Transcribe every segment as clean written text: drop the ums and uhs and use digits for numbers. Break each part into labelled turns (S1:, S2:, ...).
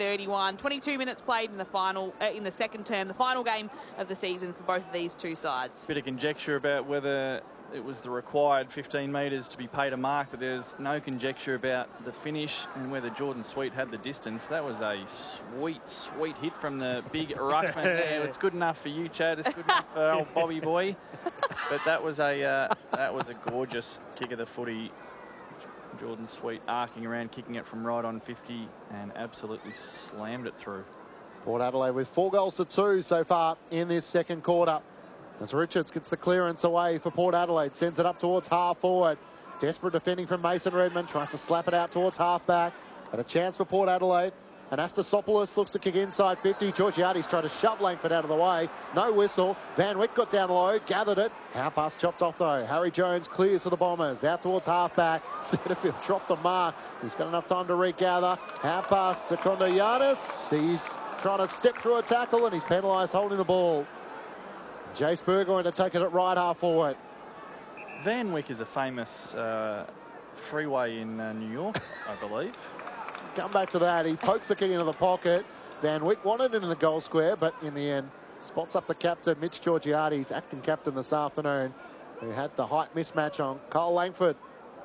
S1: 57-31. 22 minutes played in the final, in the second term, the final game of the season for both of these two sides.
S2: Bit of conjecture about whether it was the required 15 metres to be paid a mark, but there's no conjecture about the finish and whether Jordan Sweet had the distance. That was a sweet, sweet hit from the big ruckman there. It's good enough for you, Chad. It's good enough for old Bobby boy. But that was a gorgeous kick of the footy. Jordan Sweet arcing around, kicking it from right on 50 and absolutely slammed it through.
S3: Port Adelaide with 4 goals to 2 so far in this second quarter. As Richards gets the clearance away for Port Adelaide, sends it up towards half forward. Desperate defending from Mason Redmond, tries to slap it out towards half back. But a chance for Port Adelaide. And Astasopoulos looks to kick inside 50. Georgiades tried to shove Langford out of the way. No whistle. Van Wyk got down low, gathered it. Our pass chopped off though. Harry Jones clears for the Bombers. Out towards half back. Setterfield dropped the mark. He's got enough time to regather. Our pass to Kondoyanis. He's trying to step through a tackle and he's penalised holding the ball. Jace Burgoyne to take it at right half forward.
S2: Van Wyk is a famous freeway in New York, I believe.
S3: Come back to that. He pokes the kick into the pocket. Van Wyk wanted it in the goal square, but in the end, spots up the captain, Mitch Georgiades, acting captain this afternoon, who had the height mismatch on Kyle Langford.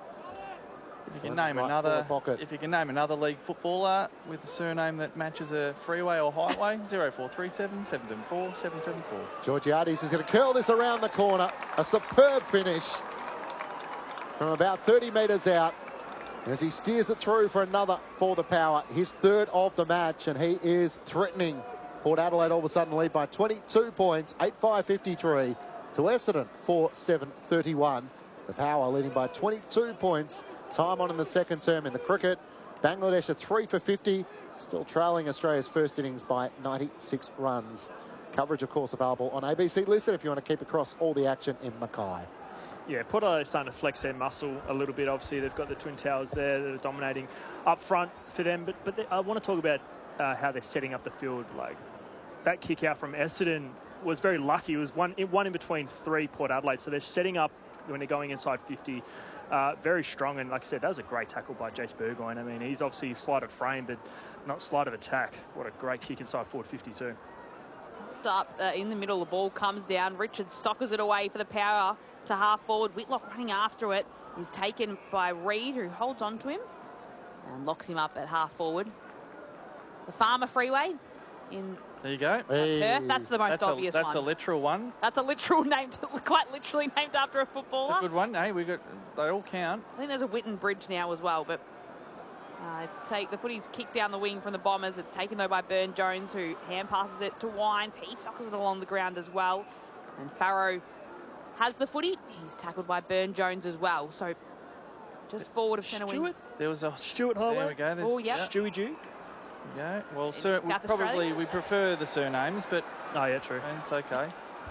S2: If you can name another league footballer with a surname that matches a freeway or highway, 0437 774 774.
S3: Georgiades is going to curl this around the corner. A superb finish from about 30 metres out as he steers it through for another for the Power. His third of the match, and he is threatening. Port Adelaide all of a sudden lead by 22 points, 8-5-53 to Essendon 4-7-31. The Power leading by 22 points. Time on in the second term in the cricket. Bangladesh are 3 for 50, still trailing Australia's first innings by 96 runs. Coverage, of course, available on ABC Listen if you want to keep across all the action in Mackay.
S4: Yeah, Port Adelaide starting to flex their muscle a little bit. Obviously, they've got the Twin Towers there that are dominating up front for them. But I want to talk about how they're setting up the field. Like that kick out from Essendon was very lucky. It was one in between 3 Port Adelaide. So they're setting up when they're going inside 50. Very strong, and like I said, that was a great tackle by Jace Burgoyne. I mean, he's obviously sleight of frame, but not sleight of attack. What a great kick inside forward 52.
S1: Tossed up in the middle, the ball comes down. Richards soccers it away for the Power to half forward. Whitlock running after it. He's taken by Reid, who holds on to him and locks him up at half forward. The Farmer Freeway in
S2: there you go.
S1: Perth. That's the most obvious one.
S2: That's a literal one.
S1: That's a literal name, quite literally named after a footballer.
S2: It's a good one. Hey, they all count.
S1: I think there's a Witten Bridge now as well, but the footy's kicked down the wing from the Bombers. It's taken though by Burn Jones, who hand passes it to Wines. He soccers it along the ground as well. And Farrow has the footy. He's tackled by Burn Jones as well. So just forward of centre wing.
S2: There was a
S4: Stuart Highway.
S2: There we go.
S1: Oh, yeah.
S4: Stewie Jew.
S2: Yeah. Well, sir, we prefer the surnames, but
S4: oh yeah, true.
S2: It's okay.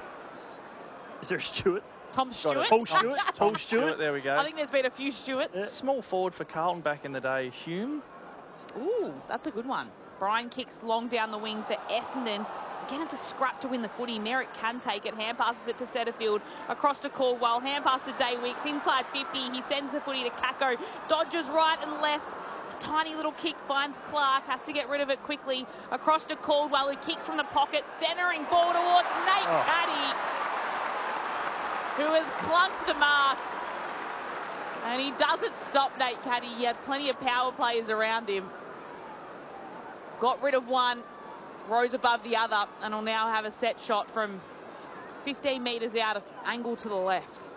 S4: Is there a Stuart?
S1: Tom Stewart.
S4: Paul Stewart.
S2: Tom Stewart. There we go.
S1: I think there's been a few Stewarts.
S2: Small forward for Carlton back in the day, Hume.
S1: Ooh, that's a good one. Brian kicks long down the wing for Essendon. Again, it's a scrap to win the footy. Merrick can take it. Hand passes it to Setterfield. Across to Caldwell. Hand pass to Daywicks. Inside 50. He sends the footy to Kako. Dodges right and left. A tiny little kick finds Clark. Has to get rid of it quickly. Across to Caldwell, who kicks from the pocket. Centering ball towards Nate Caddy, who has clunked the mark. And he doesn't stop Nate Caddy. He had plenty of power players around him. Got rid of one, rose above the other, and will now have a set shot from 15 metres out, angle to the left.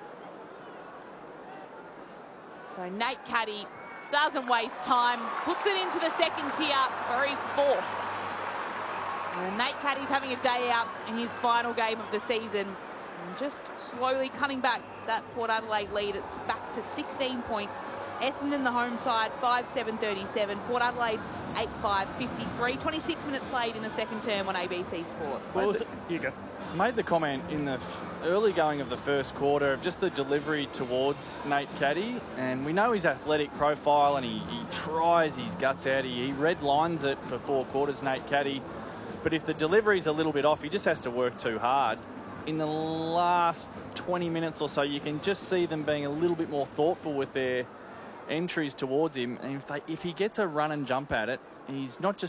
S1: So Nate Caddy doesn't waste time, puts it into the second tier for his 4th. And Nate Caddy's having a day out in his final game of the season. And just slowly cutting back that Port Adelaide lead. It's back to 16 points. Essendon, the home side, 5-7-37. Port Adelaide, 8-5-53. 26 minutes played in the second term on ABC Sport.
S4: You go.
S2: Made the comment in the early going of the first quarter of just the delivery towards Nate Caddy, and we know his athletic profile, and he tries his guts out. He red lines it for 4 quarters, Nate Caddy. But if the delivery's a little bit off, he just has to work too hard. In the last 20 minutes or so, you can just see them being a little bit more thoughtful with their entries towards him. And if he gets a run and jump at it, he's not